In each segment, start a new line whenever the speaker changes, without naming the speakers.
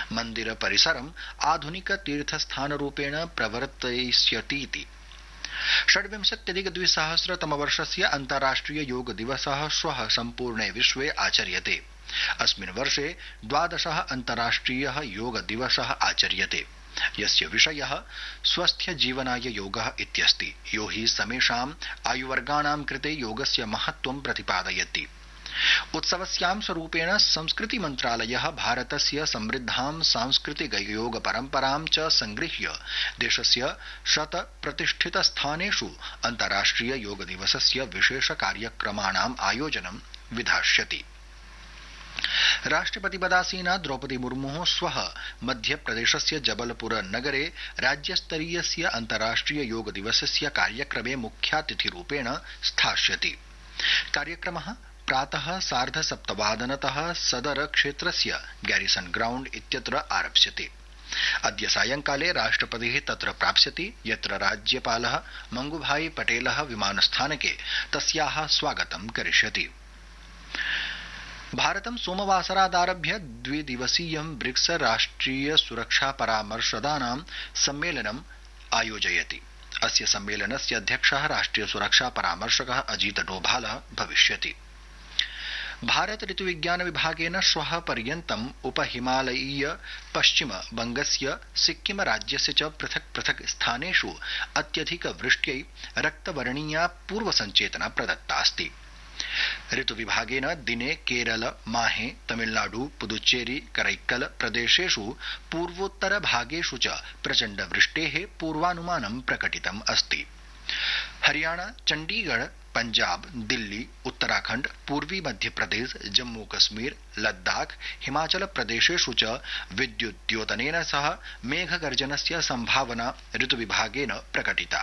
मन्दिर परिसरम् आधुनिक तीर्थस्थानरूपेण प्रवर्तयिष्यतीति। 26+2000तमवर्षस्य अन्ताराष्ट्रिय योग दिवसः श्वः सम्पूर्णे विश्वे आचर्यते। अस्मिन् वर्षे 12 अन्ताराष्ट्रियः योग दिवसः आचर्यते, यस्य विषयः स्वस्थ्य जीवनाय योगः इत्यस्ति, यो हि समेषाम् आयुवर्गाणां कृते योगस्य महत्त्वं प्रतिपादयति। उत्सवस्यां स्वरूपेण संस्कृति मन्त्रालयः भारतस्य समृद्धां सांस्कृतिक योग परम्परां च संगृह्य देशस्य 100 प्रतिष्ठितस्थानेषु अन्ताराष्ट्रिय योग दिवसस्य विशेष कार्यक्रमाणाम् आयोजनं विधास्यति। राष्ट्रपतिपदासीना द्रौपदी मुर्मुः श्वः मध्यप्रदेशस्य जबलपुर नगरे राज्यस्तरीयस्य अन्ताराष्ट्रिय योग दिवसस्य कार्यक्रमे मुख्यातिथिरूपेण स्थास्यति। कार्यक्रमः प्रातः 7:30 सदर क्षेत्रस्य गैरिसन ग्राउण्ड इत्यत्र आरप्स्यते। अद्य सायंकाले राष्ट्रपतिः तत्र प्राप्स्यति, यत्र राज्यपालः मंगूभाई पटेलः विमानस्थानके तस्याः स्वागतं करिष्यति। भारतं सोमवासरादारभ्य 2 दिवसीयं ब्रिक्स राष्ट्रिय सुरक्षा परामर्शदानां सम्मेलनम् आयोजयति। अस्य सम्मेलनस्य अध्यक्षः राष्ट्रिय सुरक्षा परामर्शकः अजीत डोभालः भविष्यति। भारत ऋतुविज्ञान विभागेन श्वः पर्यन्तम् उपहिमालयीय पश्चिम बंगस्य सिक्किम राज्यस्य च पृथक् पृथक् स्थानेषु अत्यधिक वृष्ट्यै रक्तवर्णीया पूर्वसञ्चेतना प्रदत्ता अस्ति। ऋतुविभागेन दिने केरल, माहे, तमिलनाडु, पुदुच्चेरी, करैक्कल प्रदेशेषु पूर्वोत्तर भागेषु च प्रचण्ड वृष्टेः पूर्वानुमानं प्रकटितम् अस्ति। हरियाणा, चण्डीगढ़, पंजाब, दिल्ली, उत्तराखण्ड, पूर्वी मध्यप्रदेश, जम्मू कश्मीर, लद्दाख, हिमाचल प्रदेशेषु च विद्युद्योतनेन सह मेघगर्जनस्य संभावना ऋतुविभागेन प्रकटिता।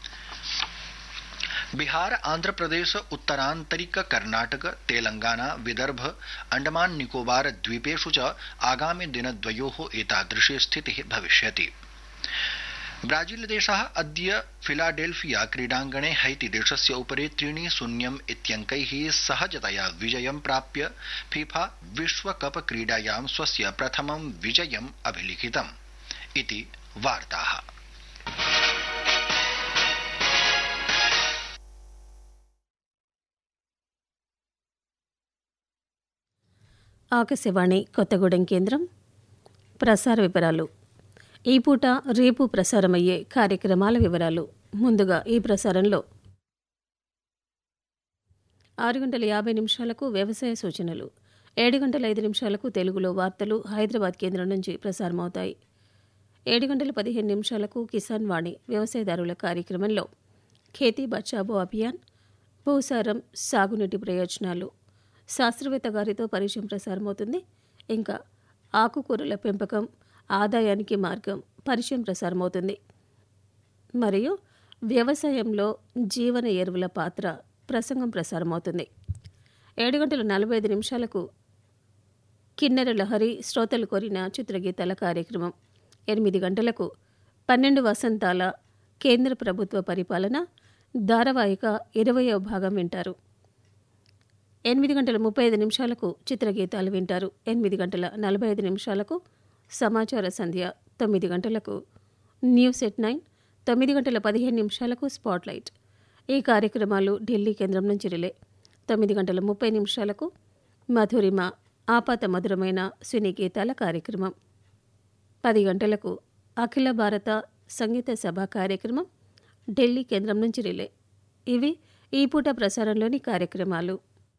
बिहार, आंध्रप्रदेश, उत्तरान्तरिक कर्णाटक, तेलंगाना, विदर्भ, अंडमान निकोबार द्वीपेषु च आगामि दिनद्वयोः एतादृशी स्थितिः भविष्यति। ब्राजीलदेशः अद्य फिलाडेल्फिया क्रीडाङ्गणे हैती देशस्य उपरि 3-0 इत्यङ्कैः सहजतया विजयं प्राप्य फीफा विश्वकप क्रीडायां स्वस्य प्रथमं विजयम् अभिलिखितम् इति वार्ताः।
ఆకాశవాణి కొత్తగూడెం కేంద్రం. ప్రసార వివరాలు. ఈ పూట రేపు ప్రసారమయ్యే కార్యక్రమాల వివరాలు. ముందుగా ఈ ప్రసారంలో 6:50 వ్యవసాయ సూచనలు, 7:05 తెలుగులో వార్తలు హైదరాబాద్ కేంద్రం నుంచి ప్రసారమవుతాయి. 7:15 కిసాన్ వాణి వ్యవసాయదారుల కార్యక్రమంలో ఖేతీ బచావో అభియాన్, భూసారం, సాగునీటి ప్రయోజనాలు, శాస్త్రవేత్త గారితో పరిచయం ప్రసారమవుతుంది. ఇంకా ఆకుకూరల పెంపకం, ఆదాయానికి మార్గం పరిచయం ప్రసారమవుతుంది. మరియు వ్యవసాయంలో జీవన ఎరువుల పాత్ర ప్రసంగం ప్రసారమవుతుంది. 7:45 కిన్నెర లహరి శ్రోతలు కోరిన చిత్రగీతాల కార్యక్రమం. 8 గంటలకు 12 వసంతాల కేంద్ర ప్రభుత్వ పరిపాలన ధారావాహిక 20వ భాగం వింటారు. 8:35 చిత్రగీతాలు వింటారు. 8:45 సమాచార సంధ్య. 9 గంటలకు న్యూస్ ఎట్ 9, 9:15 స్పాట్లైట్. ఈ కార్యక్రమాలు ఢిల్లీ కేంద్రం నుంచి రిలే. 9:30 మధురిమ ఆపాత మధురమైన సినీ గీతాల కార్యక్రమం. 10 గంటలకు అఖిల భారత సంగీత సభ కార్యక్రమం ఢిల్లీ కేంద్రం నుంచి రిలే. ఇవి ఈ పూట ప్రసారంలోని కార్యక్రమాలు.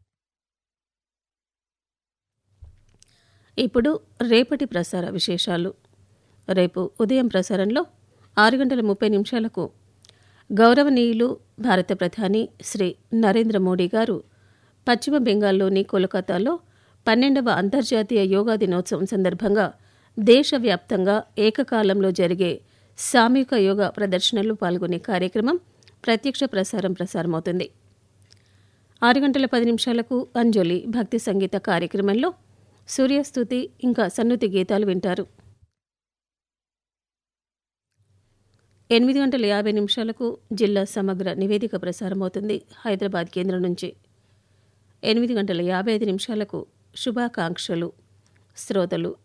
ఇప్పుడు రేపటి ప్రసార విశేషాలు. రేపు ఉదయం ప్రసారంలో 6:30 గౌరవనీయులు భారత ప్రధాని శ్రీ నరేంద్ర మోడీ గారు పశ్చిమ బెంగాల్లోని కోల్కతాలో 12వ అంతర్జాతీయ యోగా దినోత్సవం సందర్భంగా దేశవ్యాప్తంగా ఏకకాలంలో జరిగే సామూహిక యోగా ప్రదర్శనలో పాల్గొనే కార్యక్రమం ప్రత్యక్ష ప్రసారమవుతుంది. 6:10 అంజలి భక్తి సంగీత కార్యక్రమంలో సూర్యస్తుతి ఇంకా సన్నుతి గీతాలు వింటారు. 8:50 జిల్లా సమగ్ర నివేదిక ప్రసారమవుతుంది హైదరాబాద్ కేంద్రం నుంచి. 8:55 శుభాకాంక్షలు శ్రోతలు